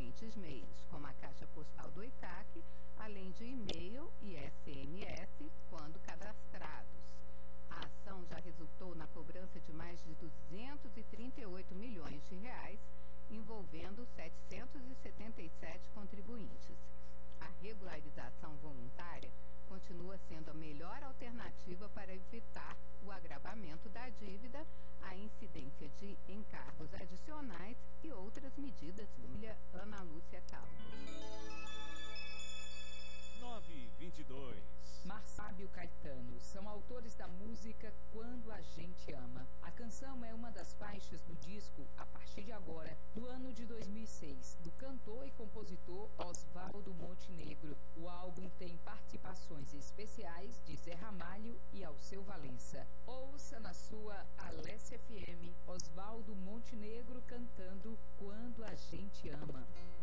seguintes meios, como a caixa postal do ICAC, além de e-mail e SMS, quando cadastrados. A ação já resultou na cobrança de mais de 238 milhões de reais, envolvendo 777 contribuintes. A regularização voluntária continua sendo a melhor alternativa para evitar o agravamento da dívida, a incidência de encargos adicionais e outras medidas. Ana Lúcia Caldas. 9:22. Marçábio Caetano são autores da música Quando a Gente Ama. A canção é uma das faixas do disco A Partir de Agora, do ano de 2006, do cantor e compositor Oswaldo Montenegro. O álbum tem participações especiais de Zé Ramalho e Alceu Valença. Ouça na sua Alessia FM Oswaldo Montenegro cantando Quando a Gente Ama.